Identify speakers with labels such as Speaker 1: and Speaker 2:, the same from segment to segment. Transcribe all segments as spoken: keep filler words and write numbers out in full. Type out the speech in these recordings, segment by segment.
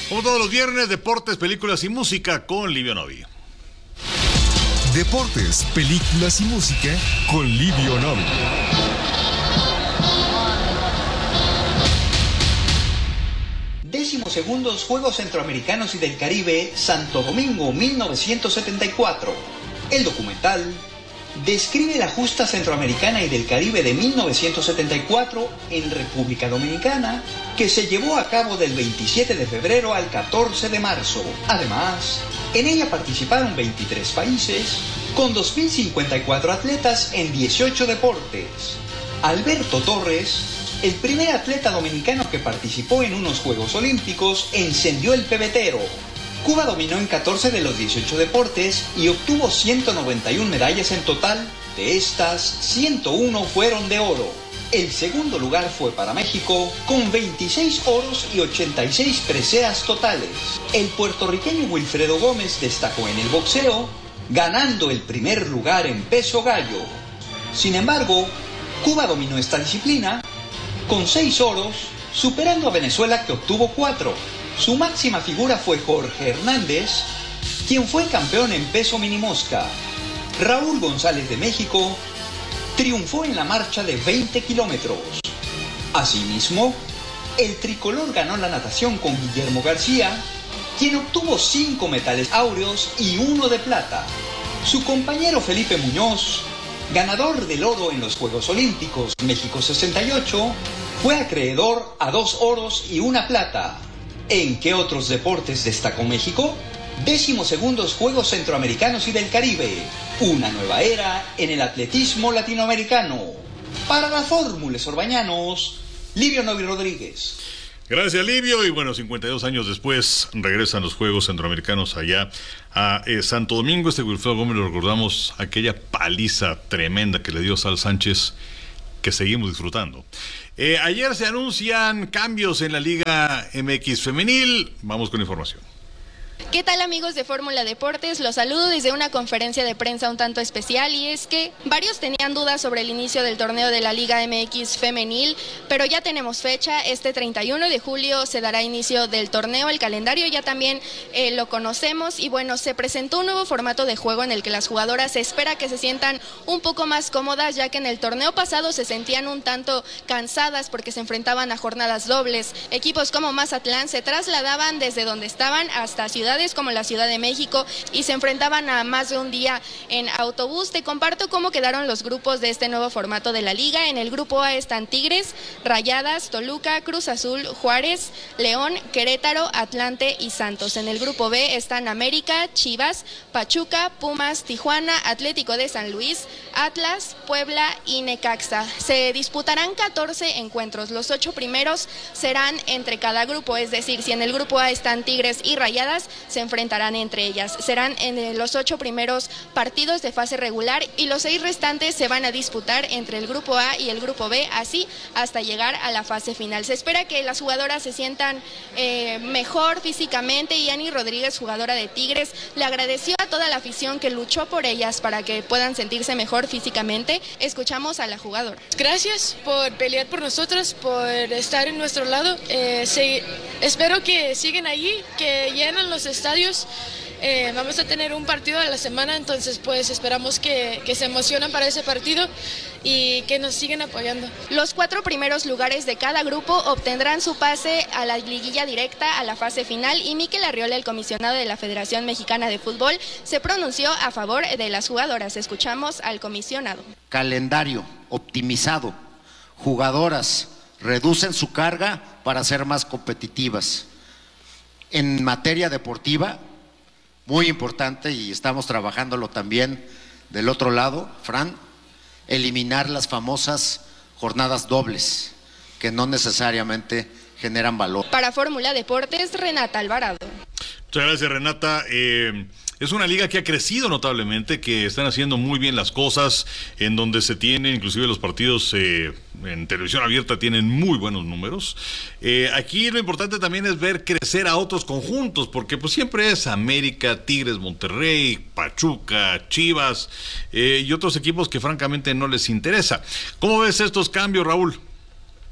Speaker 1: Como todos los viernes, deportes, películas y música con Livio Novi.
Speaker 2: Deportes, películas y música con Livio Novi.
Speaker 3: Décimo segundos Juegos Centroamericanos y del Caribe, Santo Domingo, mil novecientos setenta y cuatro. El documental describe la justa centroamericana y del Caribe de mil novecientos setenta y cuatro en República Dominicana, que se llevó a cabo del veintisiete de febrero al catorce de marzo. Además, en ella participaron veintitrés países, con dos mil cincuenta y cuatro atletas en dieciocho deportes. Alberto Torres, el primer atleta dominicano que participó en unos Juegos Olímpicos, encendió el pebetero. Cuba dominó en catorce de los dieciocho deportes y obtuvo ciento noventa y una medallas en total. De estas, ciento uno fueron de oro. El segundo lugar fue para México, con veintiséis oros y ochenta y seis preseas totales. El puertorriqueño Wilfredo Gómez destacó en el boxeo, ganando el primer lugar en peso gallo. Sin embargo, Cuba dominó esta disciplina con seis oros, superando a Venezuela, que obtuvo cuatro. Su máxima figura fue Jorge Hernández, quien fue campeón en peso minimosca. Raúl González de México triunfó en la marcha de veinte kilómetros. Asimismo, el tricolor ganó la natación con Guillermo García, quien obtuvo cinco metales áureos y uno de plata. Su compañero Felipe Muñoz, ganador del oro en los Juegos Olímpicos México sesenta y ocho, fue acreedor a dos oros y una plata. ¿En qué otros deportes destacó México? Décimo segundos Juegos Centroamericanos y del Caribe. Una nueva era en el atletismo latinoamericano. Para la Fórmula Orbañanos, Livio Novi Rodríguez.
Speaker 1: Gracias, Livio. Y bueno, cincuenta y dos años después regresan los Juegos Centroamericanos allá a eh, Santo Domingo. Este Wilfredo Gómez, lo recordamos, aquella paliza tremenda que le dio Sal Sánchez, que seguimos disfrutando. Eh, ayer se anuncian cambios en la Liga M X Femenil. Vamos con información.
Speaker 4: ¿Qué tal, amigos de Fórmula Deportes? Los saludo desde una conferencia de prensa un tanto especial, y es que varios tenían dudas sobre el inicio del torneo de la Liga M X Femenil, pero ya tenemos fecha. Este treinta y uno de julio se dará inicio del torneo. El calendario ya también eh, lo conocemos, y bueno, se presentó un nuevo formato de juego en el que las jugadoras se espera que se sientan un poco más cómodas, ya que en el torneo pasado se sentían un tanto cansadas porque se enfrentaban a jornadas dobles. Equipos como Mazatlán se trasladaban desde donde estaban hasta ciudades como la Ciudad de México y se enfrentaban a más de un día en autobús. Te comparto cómo quedaron los grupos de este nuevo formato de la liga. En el grupo A están Tigres, Rayadas, Toluca, Cruz Azul, Juárez, León, Querétaro, Atlante y Santos. En el grupo B están América, Chivas, Pachuca, Pumas, Tijuana, Atlético de San Luis, Atlas, Puebla y Necaxa. Se disputarán catorce encuentros. Los ocho primeros serán entre cada grupo, es decir, si en el grupo A están Tigres y Rayadas, se enfrentarán entre ellas. Serán en los ocho primeros partidos de fase regular y los seis restantes se van a disputar entre el grupo A y el grupo B, así hasta llegar a la fase final. Se espera que las jugadoras se sientan eh, mejor físicamente, y Ani Rodríguez, jugadora de Tigres, le agradeció a toda la afición que luchó por ellas para que puedan sentirse mejor físicamente. Escuchamos a la jugadora.
Speaker 5: Gracias por pelear por nosotros, por estar en nuestro lado. Eh, se, espero que sigan allí, que llenen los estadios. Eh, vamos a tener un partido a la semana, entonces pues esperamos que, que se emocionen para ese partido y que nos sigan apoyando.
Speaker 4: Los cuatro primeros lugares de cada grupo obtendrán su pase a la liguilla directa, a la fase final, y Mikel Arriola, el comisionado de la Federación Mexicana de Fútbol, se pronunció a favor de las jugadoras. Escuchamos al comisionado.
Speaker 6: Calendario optimizado, jugadoras reducen su carga para ser más competitivas. En materia deportiva, muy importante, y estamos trabajándolo también del otro lado, Fran, eliminar las famosas jornadas dobles, que no necesariamente generan valor.
Speaker 4: Para Fórmula Deportes, Renata Alvarado.
Speaker 1: Muchas gracias, Renata. Eh, es una liga que ha crecido notablemente, que están haciendo muy bien las cosas, en donde se tienen, inclusive los partidos eh, en televisión abierta tienen muy buenos números. Eh, aquí lo importante también es ver crecer a otros conjuntos, porque pues siempre es América, Tigres, Monterrey, Pachuca, Chivas eh, y otros equipos que francamente no les interesa. ¿Cómo ves estos cambios, Raúl?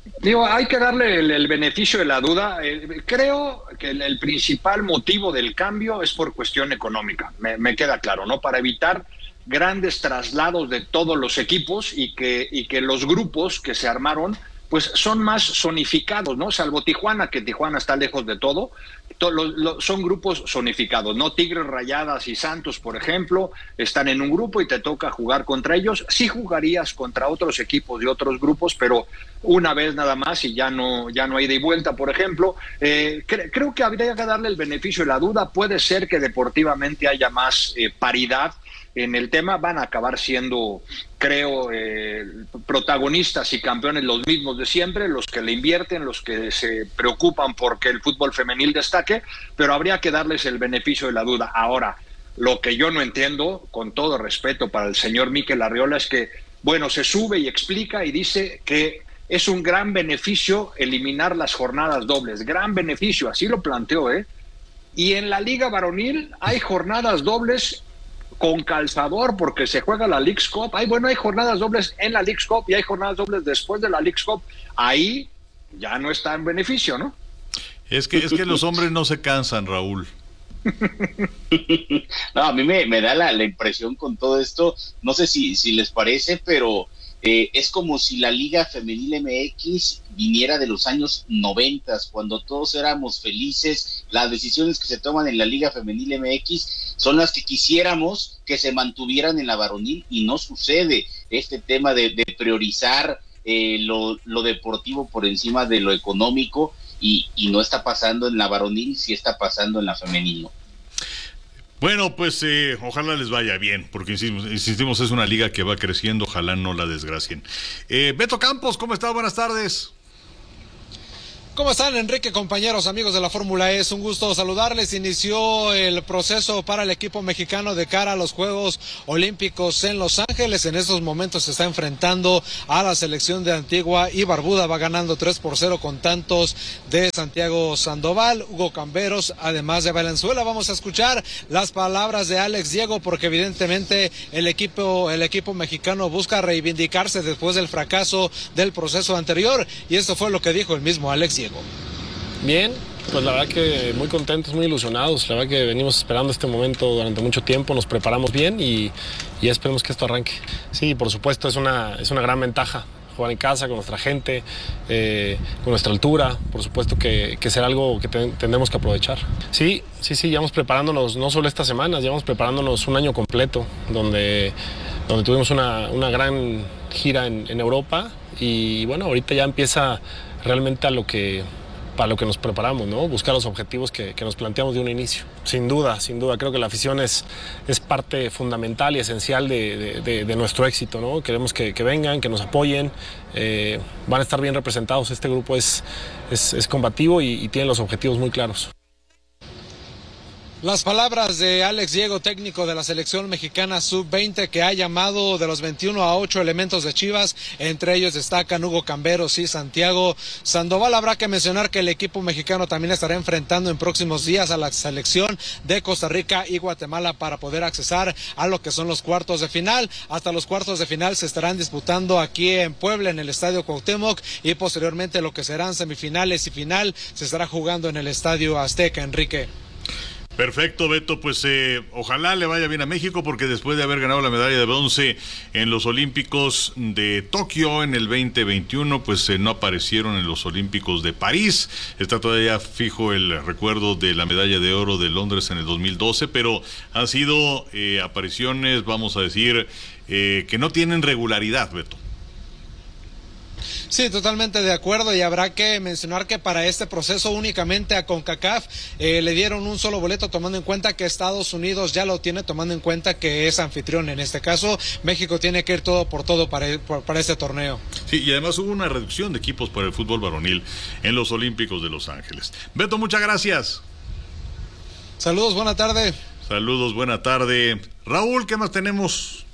Speaker 7: Digo, hay que darle el, el beneficio de la duda. Eh, creo que el, el principal motivo del cambio es por cuestión económica, me, me queda claro, ¿no? Para evitar grandes traslados de todos los equipos y que, y que los grupos que se armaron pues son más zonificados, ¿no? Salvo Tijuana, que Tijuana está lejos de todo, to, lo, lo, son grupos zonificados, ¿no? Tigres, Rayadas y Santos, por ejemplo, están en un grupo y te toca jugar contra ellos. Sí jugarías contra otros equipos de otros grupos, pero una vez nada más y ya no, ya no hay ida y vuelta, por ejemplo. Eh, cre creo que habría que darle el beneficio de la duda. Puede ser que deportivamente haya más eh, paridad en el tema, van a acabar siendo, creo, eh, protagonistas y campeones los mismos de siempre, los que le invierten, los que se preocupan porque el fútbol femenil destaque, pero habría que darles el beneficio de la duda. Ahora, lo que yo no entiendo, con todo respeto para el señor Mikel Arriola, es que, bueno, se sube y explica y dice que es un gran beneficio eliminar las jornadas dobles, gran beneficio, así lo planteó, ¿eh? Y en la Liga Varonil hay jornadas dobles con calzador porque se juega la Leagues Cup. Ay, bueno, hay jornadas dobles en la Leagues Cup y hay jornadas dobles después de la Leagues Cup. Ahí ya no está en beneficio, ¿no?
Speaker 1: Es que, es que los hombres no se cansan, Raúl.
Speaker 8: No, a mí me, me da la, la impresión con todo esto, no sé si, si les parece, pero eh, es como si la Liga Femenil M X viniera de los años noventas, cuando todos éramos felices. Las decisiones que se toman en la Liga Femenil M X son las que quisiéramos que se mantuvieran en la varonil y no sucede. Este tema de, de priorizar eh, lo, lo deportivo por encima de lo económico y, y no está pasando en la varonil, sí está pasando en la femenil, ¿no?
Speaker 1: Bueno, pues eh, ojalá les vaya bien, porque insistimos, insistimos, es una liga que va creciendo, ojalá no la desgracien. Eh, Beto Campos, ¿cómo está? Buenas tardes.
Speaker 9: ¿Cómo están, Enrique, compañeros, amigos de la Fórmula E? Es un gusto saludarles. Inició el proceso para el equipo mexicano de cara a los Juegos Olímpicos en Los Ángeles. En estos momentos se está enfrentando a la selección de Antigua y Barbuda. Va ganando tres por cero con tantos de Santiago Sandoval, Hugo Camberos, además de Valenzuela. Vamos a escuchar las palabras de Alex Diego, porque evidentemente el equipo, el equipo mexicano busca reivindicarse después del fracaso del proceso anterior. Y esto fue lo que dijo el mismo Alex Diego.
Speaker 10: Bien, pues la verdad que muy contentos, muy ilusionados. La verdad que venimos esperando este momento durante mucho tiempo, nos preparamos bien y, y esperemos que esto arranque. Sí, por supuesto, es una, es una gran ventaja jugar en casa con nuestra gente, eh, con nuestra altura. Por supuesto que, que será algo que ten, tendremos que aprovechar. Sí, sí, sí, llevamos preparándonos no solo estas semanas, llevamos preparándonos un año completo, donde, donde tuvimos una, una gran gira en, en Europa y bueno, ahorita ya empieza realmente a lo que, para lo que nos preparamos, ¿no? Buscar los objetivos que, que nos planteamos de un inicio. Sin duda, sin duda, creo que la afición es, es parte fundamental y esencial de, de, de, de nuestro éxito, ¿no? Queremos que, que vengan, que nos apoyen, eh, van a estar bien representados. Este grupo es, es, es combativo y, y tiene los objetivos muy claros.
Speaker 9: Las palabras de Alex Diego, técnico de la selección mexicana sub veinte, que ha llamado de los veintiuno a ocho elementos de Chivas, entre ellos destacan Hugo Camberos y Santiago Sandoval. Habrá que mencionar que el equipo mexicano también estará enfrentando en próximos días a la selección de Costa Rica y Guatemala para poder accesar a lo que son los cuartos de final. Hasta los cuartos de final se estarán disputando aquí en Puebla, en el Estadio Cuauhtémoc, y posteriormente lo que serán semifinales y final se estará jugando en el Estadio Azteca, Enrique.
Speaker 1: Perfecto, Beto, pues eh, ojalá le vaya bien a México, porque después de haber ganado la medalla de bronce en los Olímpicos de Tokio en el veinte veintiuno, pues eh, no aparecieron en los Olímpicos de París. Está todavía fijo el recuerdo de la medalla de oro de Londres en el dos mil doce, pero han sido eh, apariciones, vamos a decir, eh, que no tienen regularidad, Beto.
Speaker 9: Sí, totalmente de acuerdo, y habrá que mencionar que para este proceso únicamente a CONCACAF eh, le dieron un solo boleto, tomando en cuenta que Estados Unidos ya lo tiene, tomando en cuenta que es anfitrión. En este caso, México tiene que ir todo por todo para, para este torneo.
Speaker 1: Sí, y además hubo una reducción de equipos para el fútbol varonil en los Olímpicos de Los Ángeles. Beto, muchas gracias.
Speaker 9: Saludos, buena tarde.
Speaker 1: Saludos, buena tarde. Raúl, ¿qué más tenemos?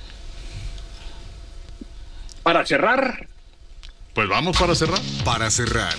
Speaker 7: Para cerrar...
Speaker 1: Pues vamos para cerrar.
Speaker 2: Para cerrar.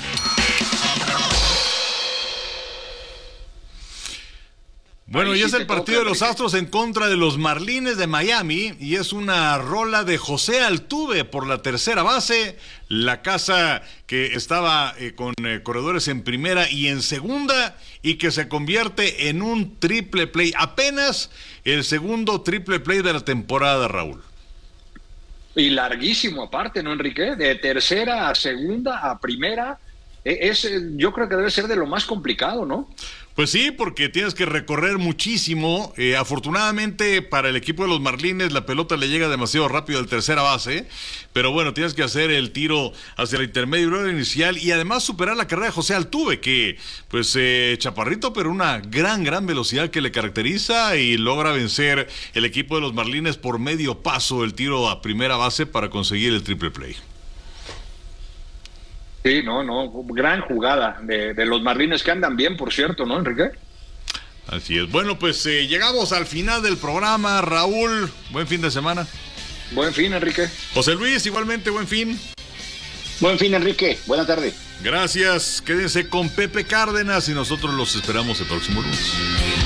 Speaker 1: Bueno,
Speaker 7: Ahí
Speaker 1: y
Speaker 7: sí
Speaker 1: es
Speaker 7: te
Speaker 1: el partido
Speaker 7: toca,
Speaker 1: de los
Speaker 7: Enrique.
Speaker 1: Astros en contra de los Marlines de Miami y es una rola de José Altuve por la tercera base, la casa que estaba eh, con eh, corredores en primera y en segunda y que se convierte en un triple play, apenas el segundo triple play de la temporada, Raúl.
Speaker 7: Y larguísimo aparte, ¿no, Enrique? De tercera a segunda a primera, es, yo creo que debe ser de lo más complicado, ¿no?
Speaker 1: Pues sí, porque tienes que recorrer muchísimo. Eh, afortunadamente para el equipo de los Marlines la pelota le llega demasiado rápido al tercera base, pero bueno, tienes que hacer el tiro hacia el intermedio inicial y además superar la carrera de José Altuve, que pues eh, chaparrito, pero una gran, gran velocidad que le caracteriza y logra vencer el equipo de los Marlines por medio paso el tiro a primera base para conseguir el triple play.
Speaker 7: Sí, no, no, gran jugada de, de los Marlines que andan bien, por cierto, ¿no, Enrique?
Speaker 1: Así es. Bueno, pues eh, llegamos al final del programa, Raúl. Buen fin de semana.
Speaker 7: Buen fin, Enrique.
Speaker 1: José Luis, igualmente, buen fin.
Speaker 8: Buen fin, Enrique. Buena tarde.
Speaker 1: Gracias. Quédense con Pepe Cárdenas y nosotros los esperamos el próximo lunes.